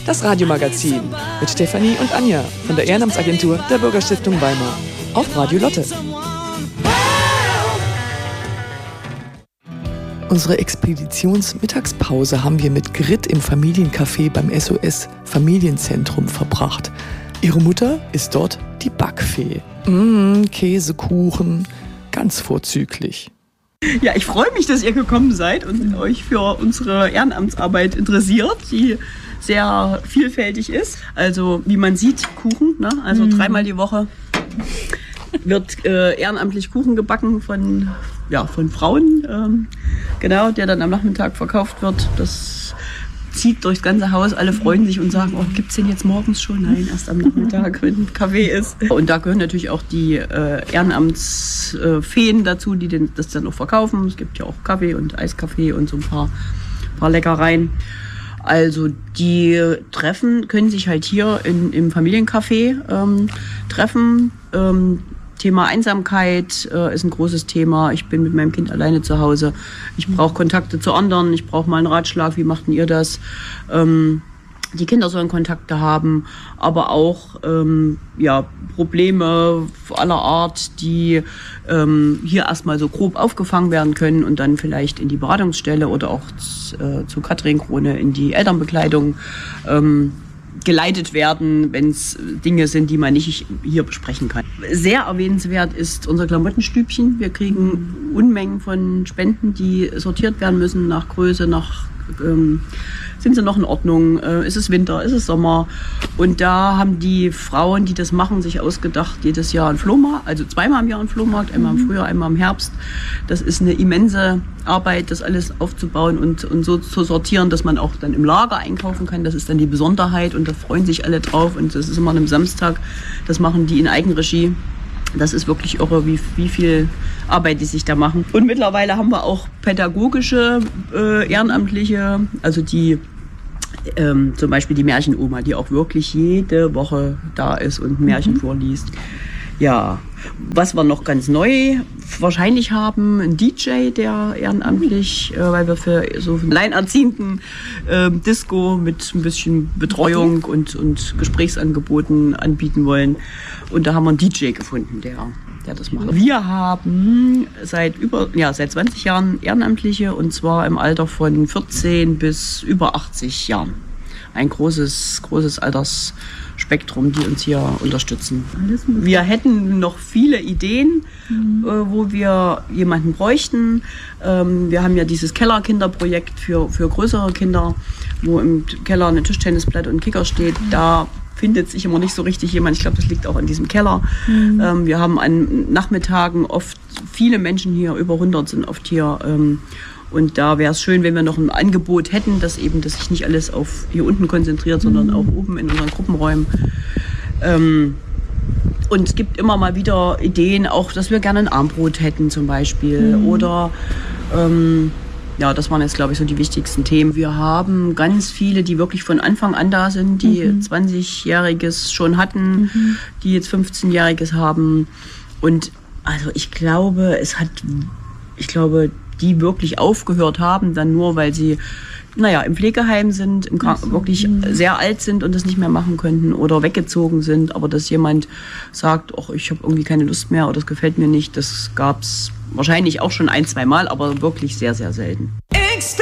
Das Radiomagazin mit Stefanie und Anja von der Ehrenamtsagentur der Bürgerstiftung Weimar auf Radio Lotte. Unsere Expeditionsmittagspause haben wir mit Grit im Familiencafé beim SOS Familienzentrum verbracht. Ihre Mutter ist dort die Backfee. Käsekuchen, ganz vorzüglich. Ja, ich freue mich, dass ihr gekommen seid und euch für unsere Ehrenamtsarbeit interessiert, die sehr vielfältig ist. Also wie man sieht, Kuchen, ne? Also 3-mal die Woche wird ehrenamtlich Kuchen gebacken von Frauen, genau, der dann am Nachmittag verkauft wird. Das zieht durchs ganze Haus, alle freuen sich und sagen, oh, gibt's den jetzt morgens schon? Nein, erst am Nachmittag, wenn Kaffee ist. Und da gehören natürlich auch die Ehrenamtsfeen dazu, die das dann auch verkaufen. Es gibt ja auch Kaffee und Eiskaffee und so ein paar Leckereien. Also die Treffen können sich halt hier im Familiencafé treffen. Thema Einsamkeit ist ein großes Thema. Ich bin mit meinem Kind alleine zu Hause. Ich brauche Kontakte zu anderen. Ich brauche mal einen Ratschlag. Wie macht denn ihr das? Die Kinder sollen Kontakte haben, aber auch Probleme aller Art, die hier erstmal so grob aufgefangen werden können und dann vielleicht in die Beratungsstelle oder auch zu Katrin Krone in die Elternbekleidung geleitet werden, wenn es Dinge sind, die man nicht hier besprechen kann. Sehr erwähnenswert ist unser Klamottenstübchen. Wir kriegen Unmengen von Spenden, die sortiert werden müssen nach Größe, sind sie noch in Ordnung, ist es Winter, ist es Sommer. Und da haben die Frauen, die das machen, sich ausgedacht, jedes Jahr einen Flohmarkt, also 2-mal im Jahr einen Flohmarkt, einmal im Frühjahr, einmal im Herbst. Das ist eine immense Arbeit, das alles aufzubauen und so zu sortieren, dass man auch dann im Lager einkaufen kann. Das ist dann die Besonderheit und da freuen sich alle drauf. Und das ist immer an einem Samstag, das machen die in Eigenregie. Das ist wirklich irre, wie viel Arbeit die sich da machen. Und mittlerweile haben wir auch pädagogische Ehrenamtliche, also die zum Beispiel die Märchenoma, die auch wirklich jede Woche da ist und ein Märchen vorliest. Ja, was wir noch ganz neu wahrscheinlich haben, ein DJ, der ehrenamtlich, weil wir für so einen alleinerziehenden Disco mit ein bisschen Betreuung und Gesprächsangeboten anbieten wollen. Und da haben wir einen DJ gefunden, der das macht. Wir haben seit 20 Jahren Ehrenamtliche und zwar im Alter von 14 bis über 80 Jahren. Ein großes Altersspektrum, die uns hier unterstützen. Wir hätten noch viele Ideen, wo wir jemanden bräuchten. Wir haben ja dieses Kellerkinderprojekt für größere Kinder, wo im Keller eine Tischtennisplatte und ein Kicker steht. Da findet sich immer nicht so richtig jemand. Ich glaube, das liegt auch in diesem Keller. Wir haben an Nachmittagen oft viele Menschen hier, über 100 sind oft hier. Und da wäre es schön, wenn wir noch ein Angebot hätten, dass sich nicht alles auf hier unten konzentriert, sondern auch oben in unseren Gruppenräumen. Und es gibt immer mal wieder Ideen, auch, dass wir gerne ein Armbrot hätten zum Beispiel. Oder das waren jetzt, glaube ich, so die wichtigsten Themen. Wir haben ganz viele, die wirklich von Anfang an da sind, die 20-Jähriges schon hatten, die jetzt 15-Jähriges haben. Und also ich glaube, die wirklich aufgehört haben, dann nur, weil sie im Pflegeheim sind, wirklich sehr alt sind und das nicht mehr machen könnten oder weggezogen sind. Aber dass jemand sagt, ich habe irgendwie keine Lust mehr oder das gefällt mir nicht, das gab es wahrscheinlich auch schon 1-2 Mal, aber wirklich sehr, sehr selten.